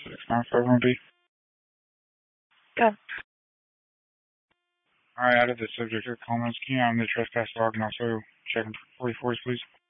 6951B. Go. Alright, out of the subject of comments, can you on the trespass log and also check for 4040s, please?